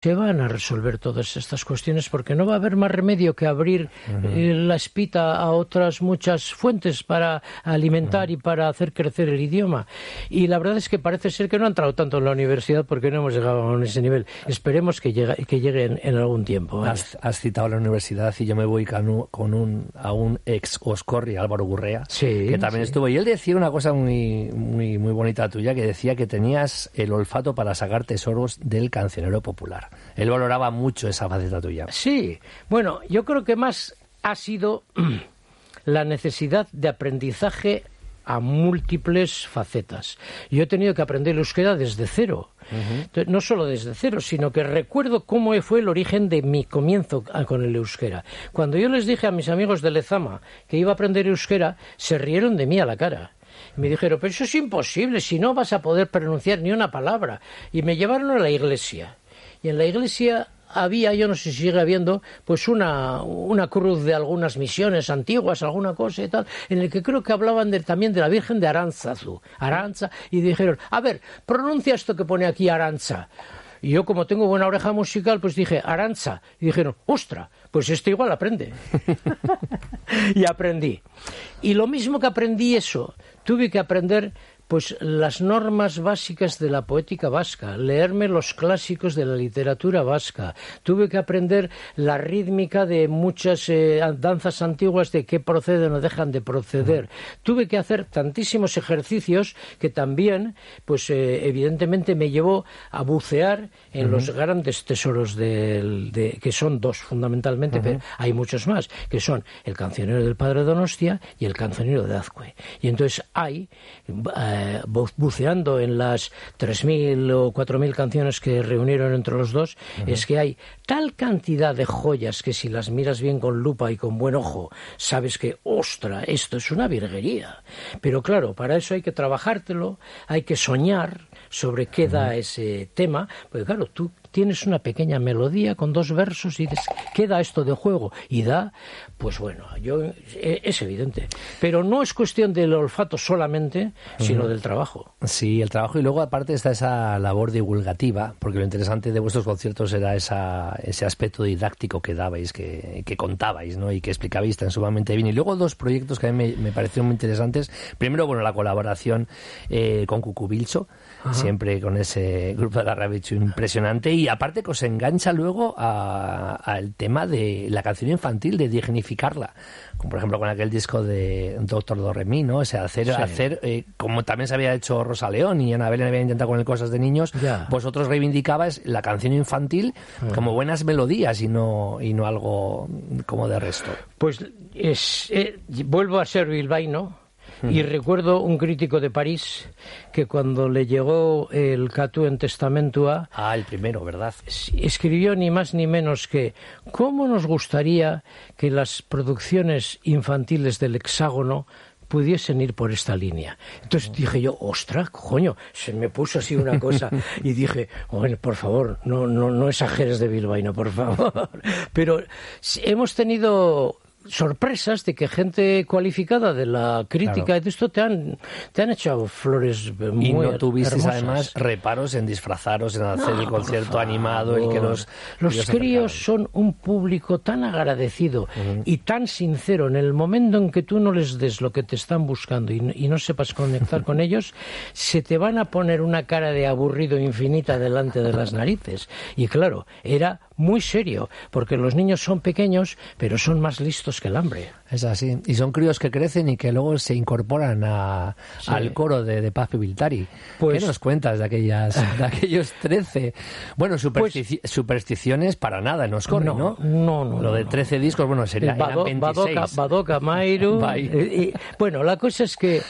se van a resolver todas estas cuestiones porque no va a haber más remedio que abrir la espita a otras muchas fuentes para alimentar y para hacer crecer el idioma. Y la verdad es que parece ser que no ha entrado tanto en la universidad porque no hemos llegado a ese nivel. Esperemos que llegue en algún tiempo. Has citado la universidad y yo me voy a un ex Oscorri, Álvaro Gurrea, que también estuvo. Y él decía una cosa muy, muy, muy bonita tuya, que decía que tenías el olfato para sacar tesoros del cancionero popular. Él valoraba mucho esa faceta tuya. Sí, bueno, yo creo que más ha sido la necesidad de aprendizaje a múltiples facetas. Yo he tenido que aprender euskera desde cero. Entonces, no solo desde cero, sino que recuerdo cómo fue el origen de mi comienzo con el euskera. Cuando yo les dije a mis amigos de Lezama que iba a aprender euskera, se rieron de mí a la cara. Me dijeron, pero eso es imposible, si no vas a poder pronunciar ni una palabra. Y me llevaron a la iglesia. Y en la iglesia había, yo no sé si sigue habiendo, pues una cruz de algunas misiones antiguas, alguna cosa y tal, en el que creo que hablaban también de la Virgen de Arantzazu, y dijeron, a ver, pronuncia esto que pone aquí Arantza. Y yo, como tengo buena oreja musical, pues dije, Arantza. Y dijeron, ¡ostra! Pues este igual aprende. Y aprendí. Y lo mismo que aprendí eso, tuve que aprender pues las normas básicas de la poética vasca, leerme los clásicos de la literatura vasca. Tuve que aprender la rítmica de muchas danzas antiguas, de qué proceden o dejan de proceder. Tuve que hacer tantísimos ejercicios que también, pues evidentemente me llevó a bucear en los grandes tesoros que son dos fundamentalmente, pero hay muchos más, que son el cancionero del Padre Donostia y el cancionero de Azcue. Y entonces hay buceando en las 3.000 o 4.000 canciones que reunieron entre los dos, es que hay tal cantidad de joyas que si las miras bien con lupa y con buen ojo, sabes que, ostra, esto es una virguería. Pero claro, para eso hay que trabajártelo, hay que soñar sobre qué da ese tema, porque claro, tú tienes una pequeña melodía con 2 versos y dices, ¿qué da esto de juego? Y da, pues bueno, es evidente. Pero no es cuestión del olfato solamente, sino del trabajo. Sí, el trabajo, y luego aparte está esa labor divulgativa, porque lo interesante de vuestros conciertos era ese aspecto didáctico que dabais, que contabais, ¿no? Y que explicabais tan sumamente bien. Y luego 2 proyectos que a mí me parecieron muy interesantes. Primero, bueno, la colaboración con Cucubilcho, siempre con ese grupo de la Rabichu impresionante, y aparte que os engancha luego al tema de la canción infantil, de dignificarla, como por ejemplo con aquel disco de Doctor Do Re Mi, ¿no? O sea, hacer como también se había hecho Rosa León y Ana Belén había intentado con el Cosas de Niños, vosotros reivindicabais la canción infantil como buenas melodías y no algo como de resto. Pues vuelvo a ser bilbaíno. Y recuerdo un crítico de París que cuando le llegó el Catu en Testamentua... el primero, ¿verdad? Escribió ni más ni menos que ¿cómo nos gustaría que las producciones infantiles del Hexágono pudiesen ir por esta línea? Entonces dije yo, ostras, coño, se me puso así una cosa y dije, bueno, por favor, no exageres de bilbaíno, por favor. Pero hemos tenido sorpresas de que gente cualificada de la crítica y de esto te han echado flores muy hermosas. Y no tuvisteis además reparos en disfrazaros, en hacer el concierto animado, el que los críos son un público tan agradecido y tan sincero. En el momento en que tú no les des lo que te están buscando y no sepas conectar con ellos, se te van a poner una cara de aburrido infinita delante de las narices. Y claro, era muy serio, porque los niños son pequeños, pero son más listos que el hambre. Es así. Y son críos que crecen y que luego se incorporan al coro de Paz Pibiltari. Pues, ¿qué nos cuentas de aquellos 13? Bueno, supersticiones para nada en Oscorri, ¿no? No. Lo de 13 discos, bueno, sería 26. Badoka, Mairu. Bueno, la cosa es que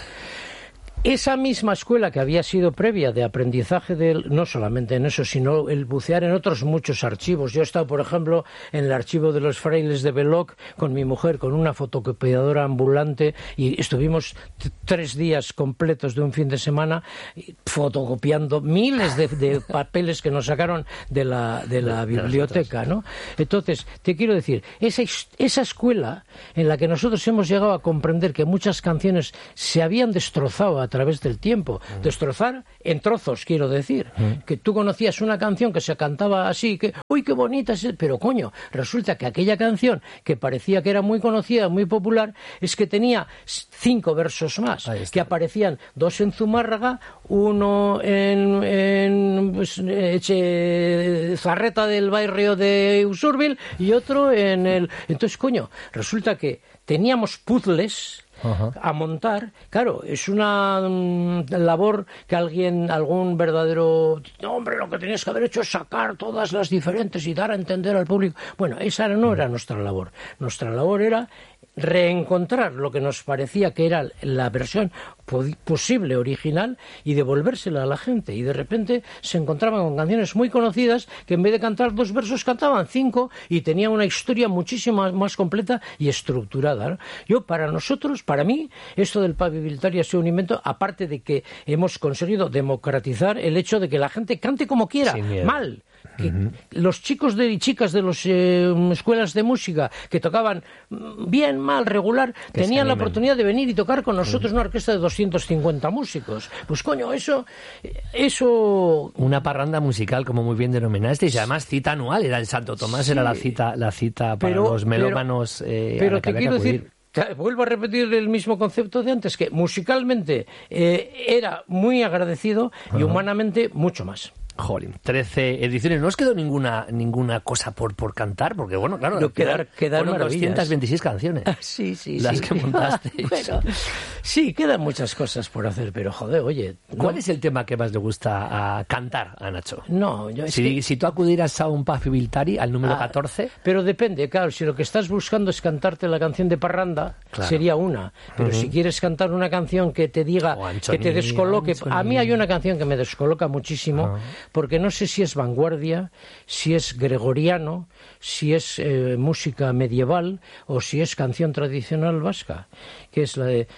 esa misma escuela que había sido previa de aprendizaje no solamente en eso, sino el bucear en otros muchos archivos. Yo he estado, por ejemplo, en el archivo de los frailes de Beloc con mi mujer, con una fotocopiadora ambulante, y estuvimos 3 días completos de un fin de semana fotocopiando miles de papeles que nos sacaron de la biblioteca, ¿no? Entonces, te quiero decir, esa escuela en la que nosotros hemos llegado a comprender que muchas canciones se habían destrozado a través del tiempo. Destrozar en trozos, quiero decir. Que tú conocías una canción que se cantaba así, que, uy, qué bonita es, pero coño, resulta que aquella canción que parecía que era muy conocida, muy popular, es que tenía 5 versos más, que aparecían 2 en Zumárraga, uno en Zarreta del barrio de Usurbil y otro en el... Entonces, coño, resulta que teníamos puzzles a montar. Claro, es una labor que algún verdadero hombre, lo que tenías que haber hecho es sacar todas las diferentes y dar a entender al público. Bueno, esa no era nuestra labor. Nuestra labor era reencontrar lo que nos parecía que era la versión posible, original, y devolvérsela a la gente. Y de repente se encontraban con canciones muy conocidas que en vez de cantar 2 versos cantaban 5 y tenían una historia muchísimo más completa y estructurada, ¿no? Para mí, esto del Pavibiltari ha sido un invento, aparte de que hemos conseguido democratizar el hecho de que la gente cante como quiera, mal. Que los chicos y chicas de las escuelas de música que tocaban bien, mal, regular, tenían la oportunidad de venir y tocar con nosotros una orquesta de 250 músicos. Pues coño, eso... Una parranda musical, como muy bien denominaste, y además cita anual, era el Santo Tomás, era la cita para los melómanos. Pero te quiero decir... Vuelvo a repetir el mismo concepto de antes, que musicalmente era muy agradecido y humanamente mucho más. Jolín, 13 ediciones. ¿No os quedó ninguna cosa por cantar? Porque, bueno, claro, quedaron 226 canciones. Sí. Las que montasteis. Bueno, sí, quedan muchas cosas por hacer, pero joder, oye... ¿Cuál es el tema que más le gusta cantar a Nacho? No, si tú acudieras a un Pavibiltari, al número 14... Pero depende, claro, si lo que estás buscando es cantarte la canción de Parranda, sería una. Pero si quieres cantar una canción que te diga, que te descoloque... A mí hay una canción que me descoloca muchísimo... Porque no sé si es vanguardia, si es gregoriano, si es música medieval o si es canción tradicional vasca, que es la de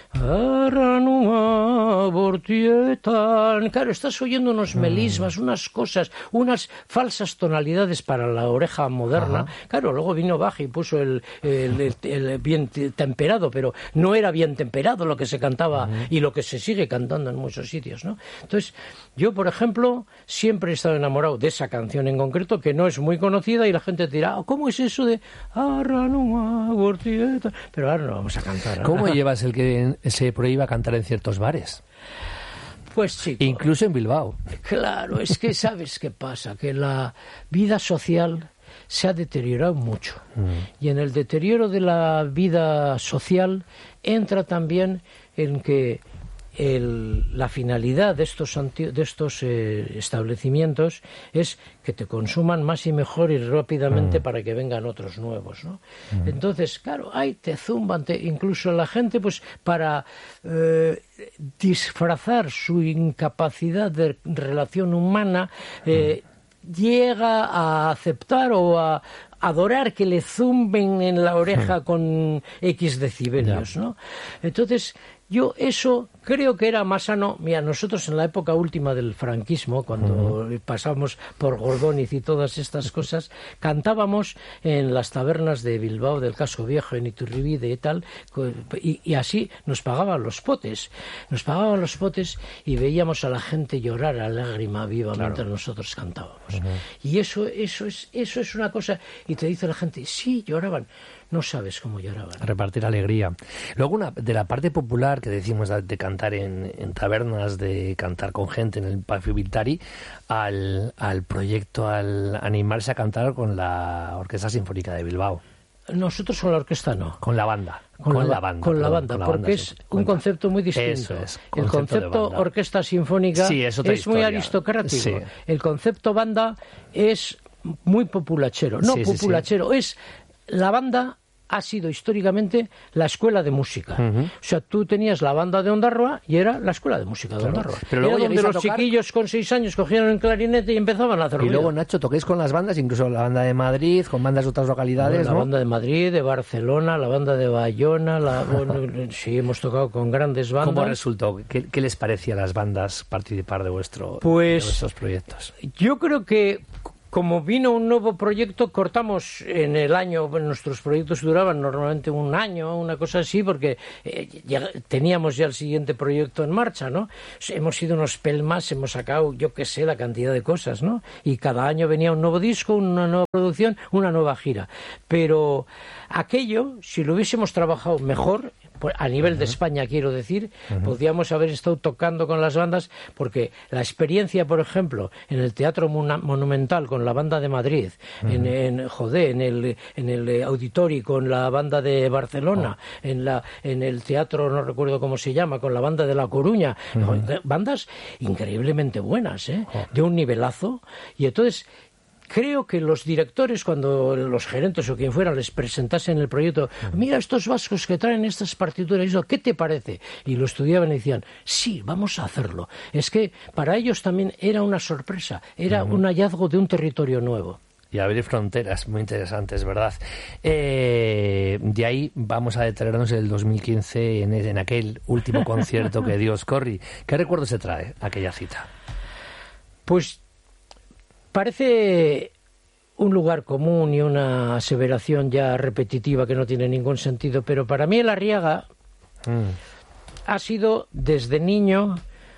Arranua Bortietan. Claro, estás oyendo unos melismas, unas cosas, unas falsas tonalidades para la oreja moderna. Claro, luego vino Bach y puso el bien temperado, pero no era bien temperado lo que se cantaba y lo que se sigue cantando en muchos sitios, ¿no? Entonces, yo, por ejemplo, siempre he estado enamorado de esa canción en concreto, que no es muy conocida y la gente dirá, ¿cómo es eso de Arranua Bortieta? Pero ahora no vamos a cantar. ¿Cómo llevas el que se prohíba cantar en ciertos bares? Pues chico, incluso en Bilbao. Claro, es que ¿sabes qué pasa? Que la vida social se ha deteriorado mucho. Y en el deterioro de la vida social entra también en que la finalidad de estos establecimientos es que te consuman más y mejor y rápidamente para que vengan otros nuevos, ¿no? Entonces, claro, te zumban, incluso la gente, pues para disfrazar su incapacidad de relación humana, llega a aceptar o a adorar que le zumben en la oreja con X decibelios, ¿no? Entonces, yo eso creo que era más sano. Mira, nosotros en la época última del franquismo, cuando pasamos por Gordóniz y todas estas cosas, cantábamos en las tabernas de Bilbao, del Casco Viejo, en Iturribide y tal, y así nos pagaban los potes. Nos pagaban los potes y veíamos a la gente llorar a lágrima viva mientras nosotros cantábamos. Y eso es una cosa, y te dice la gente, sí, lloraban. No sabes cómo lloraban. Repartir alegría. Luego, de la parte popular que decimos de cantar en tabernas, de cantar con gente en el Pavibiltari, al proyecto, al animarse a cantar con la Orquesta Sinfónica de Bilbao. Nosotros con la orquesta no. Con la banda. Con la banda, porque es un concepto muy distinto. Eso es, el concepto orquesta sinfónica es muy aristocrático. Sí. El concepto banda es muy populachero. No populachero, es... La banda ha sido históricamente la escuela de música. O sea, tú tenías la banda de Ondarroa y era la escuela de música de Ondarroa. Pero luego era donde los chiquillos con 6 años cogieron el clarinete y empezaban a hacer ruido. Y luego, Nacho, toquéis con las bandas, incluso la banda de Madrid, con bandas de otras localidades, La banda de Madrid, de Barcelona, la banda de Bayona, sí, hemos tocado con grandes bandas. ¿Cómo resultó? ¿Qué les parecía a las bandas participar de vuestros proyectos? Yo creo que como vino un nuevo proyecto, cortamos en el año. Nuestros proyectos duraban normalmente un año, una cosa así, porque teníamos ya el siguiente proyecto en marcha, ¿no? Hemos ido unos pelmas, hemos sacado, yo qué sé, la cantidad de cosas, ¿no? Y cada año venía un nuevo disco, una nueva producción, una nueva gira. Pero aquello, si lo hubiésemos trabajado mejor, a nivel de España, quiero decir, podríamos haber estado tocando con las bandas, porque la experiencia, por ejemplo, en el Teatro Monumental con la banda de Madrid, en el Auditori con la banda de Barcelona, en el teatro, no recuerdo cómo se llama, con la banda de La Coruña, bandas increíblemente buenas, de un nivelazo, y entonces creo que los directores, cuando los gerentes o quien fuera les presentasen el proyecto, mira estos vascos que traen estas partituras, ¿qué te parece? Y lo estudiaban y decían, sí, vamos a hacerlo. Es que para ellos también era una sorpresa, era un hallazgo de un territorio nuevo. Y abrir fronteras, muy interesantes, ¿verdad? De ahí vamos a detenernos en el 2015, en aquel último concierto que dio Oscorri. ¿Qué recuerdo se trae aquella cita? Pues parece un lugar común y una aseveración ya repetitiva que no tiene ningún sentido, pero para mí el Arriaga ha sido desde niño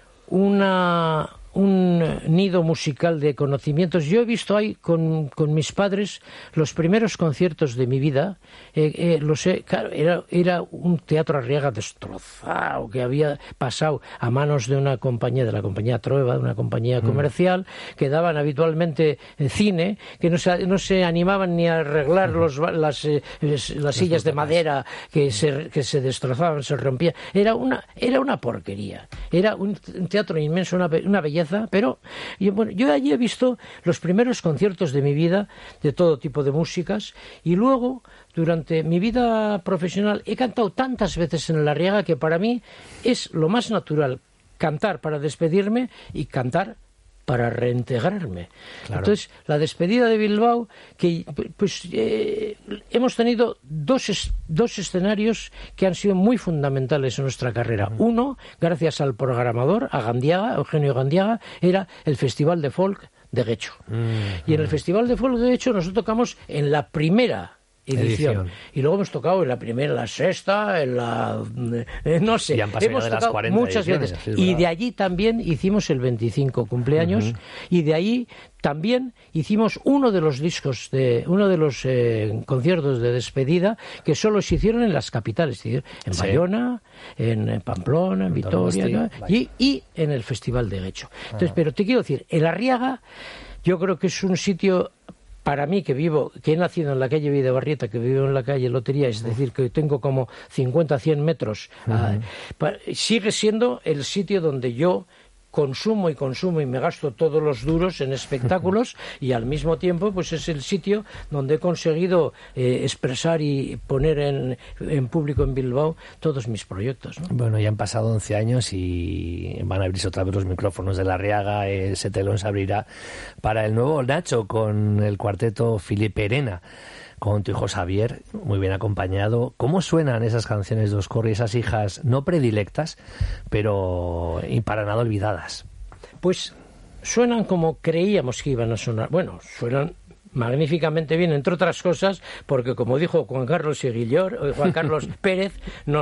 un nido musical de conocimientos. Yo he visto ahí con mis padres los primeros conciertos de mi vida. Claro, era un teatro Arriaga destrozado, que había pasado a manos de una compañía, de la compañía Trueba, de una compañía comercial, que daban habitualmente cine, que no se animaban ni a arreglar las sillas de madera que se destrozaban, se rompían. Era una porquería. Era un teatro inmenso, una belleza. Pero yo allí he visto los primeros conciertos de mi vida, de todo tipo de músicas, y luego, durante mi vida profesional, he cantado tantas veces en el Arriaga que para mí es lo más natural cantar para despedirme y cantar para reintegrarme. Claro. Entonces, la despedida de Bilbao, que hemos tenido dos escenarios que han sido muy fundamentales en nuestra carrera. Uno, gracias al programador, a Gandiaga, Eugenio Gandiaga, era el Festival de Folk de Guecho. Y en el Festival de Folk de Guecho nosotros tocamos en la primera edición. Y luego hemos tocado en la primera, en la sexta, en la... no sé. Y han pasado hemos de las tocado 40 muchas ediciones, veces. Sí, y de allí también hicimos el 25 cumpleaños. Y de ahí también hicimos uno de los conciertos de despedida que solo se hicieron en las capitales. En Bayona, en Pamplona, en Vitoria, ¿no? y en el Festival de Guecho. Entonces, pero te quiero decir, el Arriaga yo creo que es un sitio... Para mí, que he nacido en la calle Videbarrieta, que vivo en la calle Lotería, es decir, que tengo como 50 a 100 metros, sigue siendo el sitio donde yo consumo y me gasto todos los duros en espectáculos y al mismo tiempo pues es el sitio donde he conseguido expresar y poner en público en Bilbao todos mis proyectos, ¿no? Bueno, ya han pasado 11 años y van a abrirse otra vez los micrófonos de la Arriaga, ese telón se abrirá para el nuevo Nacho con el cuarteto Filipe Herena, con tu hijo Xavier, muy bien acompañado. ¿Cómo suenan esas canciones de Oscorri, esas hijas no predilectas, pero y para nada olvidadas? Pues suenan como creíamos que iban a sonar. Bueno, suenan magníficamente bien, entre otras cosas, porque como dijo Juan Carlos Juan Carlos Pérez,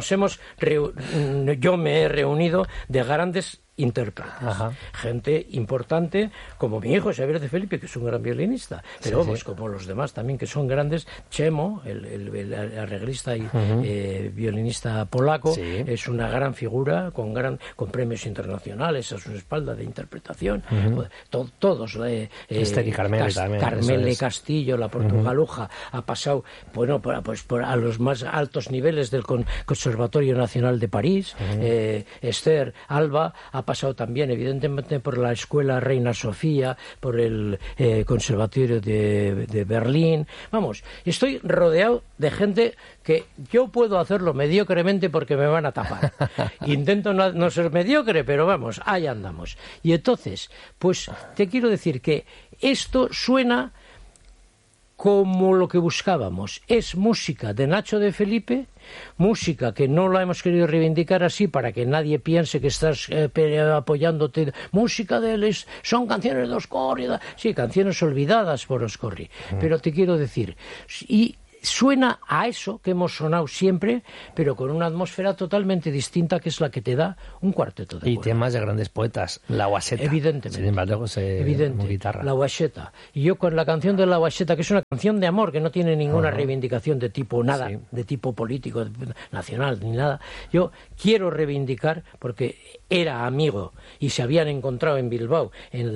yo me he reunido de grandes intérpretes, gente importante como mi hijo Xavier de Felipe, que es un gran violinista, pero como los demás también que son grandes. Chemo, el arreglista y violinista polaco, es una gran figura con premios internacionales a su espalda de interpretación. Todos, Esther y Carmele también, Carmele Castillo, la portugaluja, ha pasado por a los más altos niveles del Conservatorio Nacional de París. Esther Alba ha pasado también evidentemente por la Escuela Reina Sofía, por el Conservatorio de Berlín. Vamos, estoy rodeado de gente que yo puedo hacerlo mediocremente porque me van a tapar. Intento no ser mediocre, pero vamos, ahí andamos. Y entonces, pues te quiero decir que esto suena como lo que buscábamos. Es música de Nacho de Felipe, música que no la hemos querido reivindicar así para que nadie piense que estás apoyándote. Música de él son canciones de Oscorri. Sí, canciones olvidadas por Oscorri. Pero te quiero decir, y suena a eso que hemos sonado siempre, pero con una atmósfera totalmente distinta, que es la que te da un cuarteto de cuerda. Y temas de grandes poetas, la Guaseta. Evidentemente. Sin embargo, con guitarra. La Guaseta. Y yo con la canción de la Guaseta, que es una canción de amor, que no tiene ninguna reivindicación de tipo nada, de tipo político, nacional, ni nada. Yo quiero reivindicar, porque era amigo y se habían encontrado en Bilbao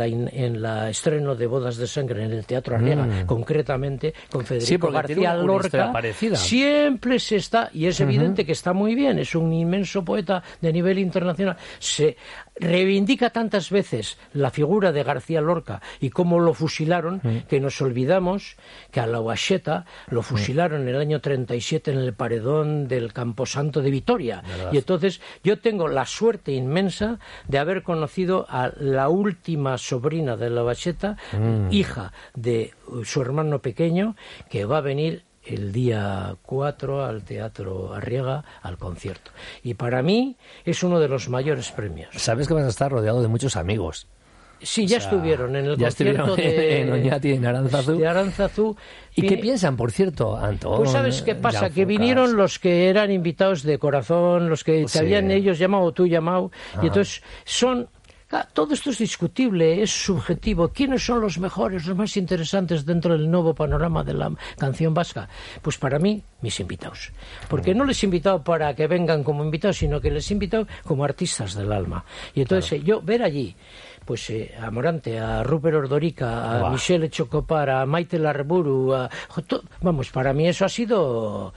en la estreno de Bodas de Sangre en el Teatro Arriaga, concretamente con Federico García Lorca. Siempre se está, y es evidente que está muy bien, es un inmenso poeta de nivel internacional. Se reivindica tantas veces la figura de García Lorca y cómo lo fusilaron, que nos olvidamos que a la Guaseta lo fusilaron en el año 37 en el paredón del Camposanto de Vitoria. Y entonces yo tengo la suerte inmensa de haber conocido a la última sobrina de la Guaseta, hija de su hermano pequeño, que va a venir el día 4 al Teatro Arriaga al concierto. Y para mí es uno de los mayores premios. Sabes que vas a estar rodeado de muchos amigos. Sí, ya estuvieron en el concierto en Oñati, en Aránzazu. De Aránzazu. ¿Y qué piensan, por cierto, Antón? Pues ¿sabes qué pasa? Que vinieron los que eran invitados de corazón, los que te habían ellos llamado o tú llamado, y entonces son... Todo esto es discutible, es subjetivo. ¿Quiénes son los mejores, los más interesantes dentro del nuevo panorama de la canción vasca? Pues para mí, mis invitados. Porque no les he invitado para que vengan como invitados, sino que les he invitado como artistas del alma. Y entonces yo ver allí pues a Morante, a Rupert Ordorica, a Michelle Chocopar, a Maite Larburu, vamos, para mí eso ha sido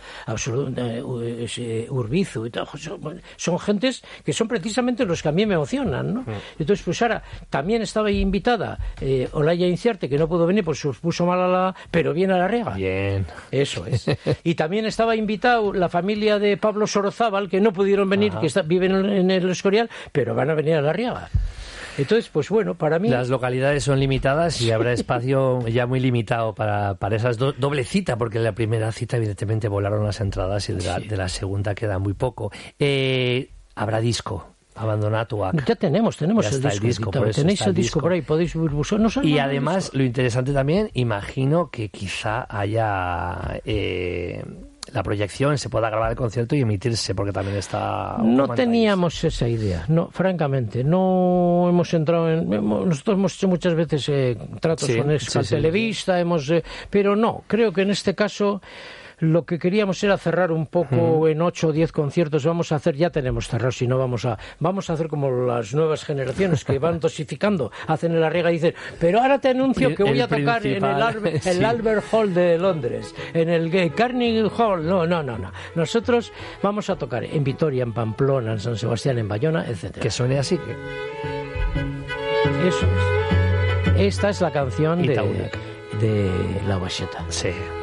Urbizu y todo. Son gentes que son precisamente los que a mí me emocionan, ¿no? Entonces, pues ahora también estaba ahí invitada Olaya Inciarte, que no pudo venir porque se puso mal pero viene a la Arriaga. Bien. Eso es. Y también estaba invitado la familia de Pablo Sorozábal, que no pudieron venir, que viven en el Escorial, pero van a venir a la Arriaga. Entonces, pues bueno, para mí... Las localidades son limitadas y habrá espacio ya muy limitado para esas doble cita, porque en la primera cita evidentemente volaron las entradas y de la segunda queda muy poco. Habrá disco. Abandona tu AC. Ya tenemos el disco. Tenéis el disco por ahí, podéis buscar. Y además, lo interesante también, imagino que quizá haya... la proyección, se pueda grabar el concierto y emitirse, porque también está... No teníamos esa idea, no, francamente. No hemos entrado en... Nosotros hemos hecho muchas veces tratos con Euskaltel Televista, pero no, creo que en este caso... Lo que queríamos era cerrar un poco en 8 o 10 conciertos. Ya tenemos cerrados, si no vamos a hacer como las nuevas generaciones que van dosificando, hacen el Arriaga y dicen, pero ahora te anuncio que voy a tocar en el Albert Hall de Londres, en el Carnegie Hall. No. Nosotros vamos a tocar en Vitoria, en Pamplona, en San Sebastián, en Bayona, etcétera. Que suene así. Eso es. Esta es la canción de La Guaseta. Sí.